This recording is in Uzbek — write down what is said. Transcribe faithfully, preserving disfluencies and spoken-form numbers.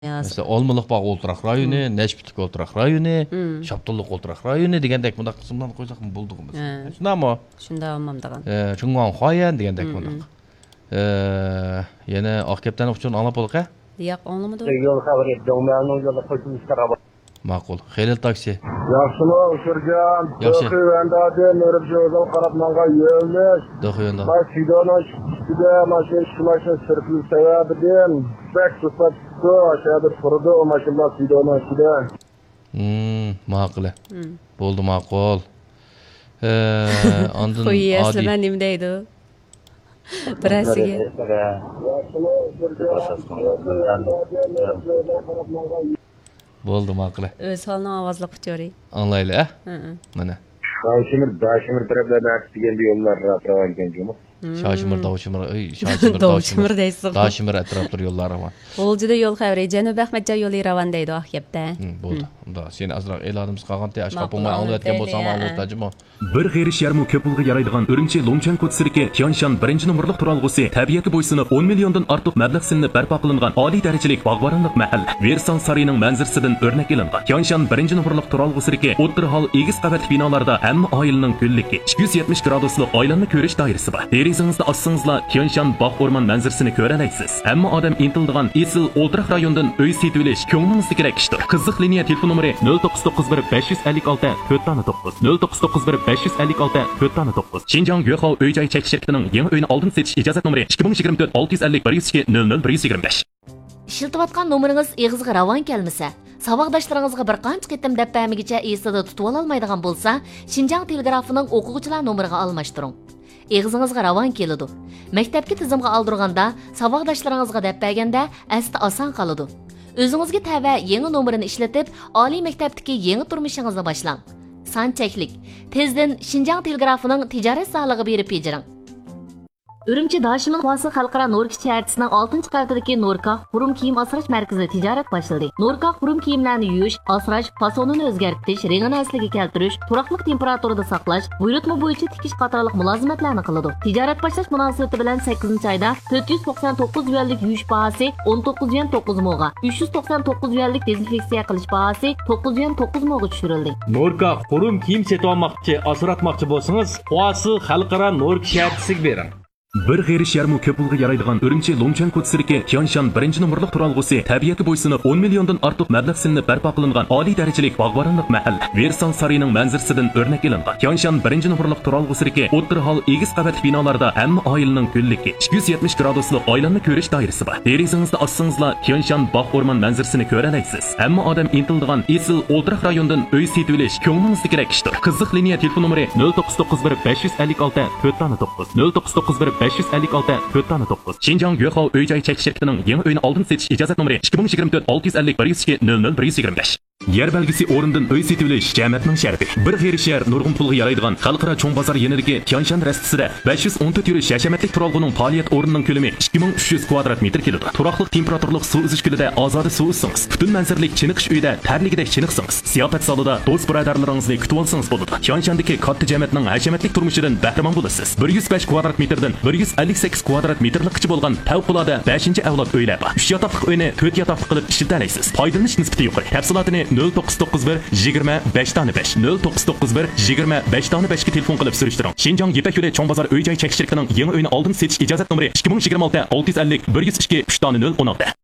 Mesela Olmalık Bağ Olturak rayonu, Neşbitlik Olturak rayonu, Şaptulluq Olturak rayonu degендek mındaq qisımdan qo'ysaq buldug'imiz. Shundami? Shunda olmamdagan. E, Chungwan Xoyan degендek mındaq. E, yana Oqkepdan uchun anglab bo'lqa? Yo'q, anglamadim. Yo'l xabar etdim, men yo'lda qo'shilishga qaradim. Ma'qul. Xelil taksi. Yaxshimi, O'shirgan? Yaxshi. Do'xiyandagi Nurib Jo'zal qarab menga yo'lnish. Do'xiyanda. Men Sidonish ustida mashina ishlamashni sirtli sababidan bek suhbat qildi, ashada turdi, mashina Sidonish ustida. Hmm, ma'qul. Bo'ldi, ma'qul. E, ondan Qo'yasizlar, men nima deydi? Birasiga. Bo'ldi, ma'qul. O'z holini ovozlab qo'ying. Anglayli, a? Mana. Shoshimir, Dashimir taraflardan degan yo'llar ravan ekan jo'mi. Shoshimir, Dovchimir, ey, Shoshimir, Dovchimir deysiz. Dashimir atroflar yo'llari bor. O'ljida yo'l xavri, Janub Ahmadjon yo'li ravan deydi Oqkepda. Bo'ldi. Unda seni azroq e'lonimiz qolganda ashqopimni anglatgan bo'lsam anglatajim. Bir g'erish yarmi ko'p pulga yaraydigan Urumchi Longchan Kotsirki Tianshan birinchi nomerlik turalg'usi tabiatga bo'ysunib o'n milliondan ortiq mablag' silinib barpo qilingan oliy darajalik bog'boronlik mahalla Versan sarining manzarasidan o'rnak ilingan. Tianshan birinchi nomerlik turalg'usiki o'ttir hol egiz qavatli binolarda hamma oilaning kunligi ikki yuz yetmish graduslik oilanni ko'rish doirasi bor. Derizingizda ossingizlar Tianshan bog' o'rmon manzarasini ko'ra olasiz. Hamma odam intildigan Esil O'ltiraq rayonidan uy setib olish ko'nglingizni kerak ishdir. Qiziq liniya telefon nomeri nol to'qqiz to'qqiz bir besh yuz ellik olti to'rt to'qqiz nol to'qqiz to'qqiz bir besh yuz ellik olti to'rt to'qqiz Xinjiang Yuehao uy-joy chekish shirkatining yangi uyni oldin setish ijozat nomeri ikki ming yigirma to'rt olti yuz ellik bir yuz ikki nol nol bir yuz yigirma besh. Ishiltayotgan nomeringiz eg'izga ravon kelmasa, saboqdoshlaringizga bir qancha qitim deb bermigicha esida tutib ololmaydigan bo'lsa, Xinjiang telegrafining o'quvchilar nomeriga almashtiring. Eg'izingizga ravon keladi. Maktabga tizimga oldirganda, saboqdoshlaringizga deb berganda asli oson qoladi. O'zingizga tava yangi nomerini ishlatib, oliy maktabdagi yangi turmushingizni boshlang. Son cheklik. Tezdan Xinjiang telegrafining tijorat solig'iga berib bejiring. Urumchi Dashimin Qo'si xalqaro Norka chartisining oltinchi qavatidagi Norka Qurum kiyim asrash markazida tijorat boshladi. Norka qurum kiyimlarni yuvish, asrash, fasonini o'zgartirish, rangini asliga keltirish, turaqliq temperaturada saqlash, buyurtma bo'yicha tikish qatorliq mulozimatlarni qiladi. Tijorat boshlash munosabati bilan sakkizinchi oyda to'rt yuz to'qson to'qqiz yuanlik yuvish bahasi o'n to'qqiz yuan to'qqiz mo'ga, uch yuz to'qson to'qqiz yuanlik dezinfeksiya qilish bahasi to'qqiz yuan to'qqiz mo'ga tushirildi. Norka qurum kiyim setib olmoqchi, asratmoqchi bo'lsangiz, Qo'si xalqaro Norka chartisiga bering. Bir g'erish yarmi ko'p pulga yaraydigan Urumchi Longchan Kotsirki Tianshan birinchi nomerlik turalg'usi tabiatga bo'ysunib o'n milliondan ortiq mablag' silinib barpo qilingan oliy darajalik bog'boronlik mahalla Versan sarining manzarasidan o'rnak ilingan. Tianshan birinchi nomerlik turalg'usiki o'ttir hol egiz qavatli binolarda hamma oilaning kunligi ikki yuz yetmish graduslik oilanni ko'rish doirasi bor. Derizingizda ossingizlar Tianshan bog' o'rmon manzarasini ko'ra olasiz. Hamma odam intildigan Esil O'ltiraq rayonidan uy setib olish ko'nglingizni kerak ishdir. Qiziq liniya telefon nomeri nol to'qqiz to'qqiz bir besh yuz ellik olti to'rt to'qqiz nol to'qqiz to'qqiz bir besh yuz ellik olti to'rt to'qqiz Xinjiang Yuehao uy-joy chekish shirkatining yangi uyni oldin setish ijozat nomeri ikki ming yigirma to'rt olti yuz ellik bir yuz ikki nol nol bir yuz yigirma besh. Yer belgisi o'rindan uy setib olish jamoatning sharti. Bir g'erish yer nurg'un pulga yaraydigan xalqaro cho'ng bozor yanidagi Tianshan rastisida besh yuz o'n to'rt yurish hashamatlik turalg'uning faoliyat o'rnining ko'lami ikki ming uch yuz kvadrat metr keladi. Turaqliq temperaturlik suv uzish kulida ozoda suv uzsangiz, butun manzaralik chiniqish uyda tarligidek chiniqsangiz, ziyofat salonida do'st birodarlaringizni kutib olsangiz bo'ladi. Tianshandagi katta jamoatning hashamatlik turmushidan bahramand bo'lasiz. bir yuz besh kvadrat metrdan bir yuz ellik sakkiz kvadrat metrlikcha bo'lgan favqulodda beshinchi avlod uylar bor. uch yotoqli uyni to'rt yotoqli qilib ishlata olasiz. Foydalanish nisbati yuqori. Tafsilotini nol to'qqiz to'qqiz bir yigirma besh besh nol to'qqiz to'qqiz bir yigirma besh besh ga telefon qilib surishtiring. Xinjiang Yipak yo'li cho'ng bozor uy-joy chekish shirkatining yangi uyni oldin setish ijozat nomeri ikki ming yigirma olti olti yuz ellik bir yuz ikki uch nol o'n olti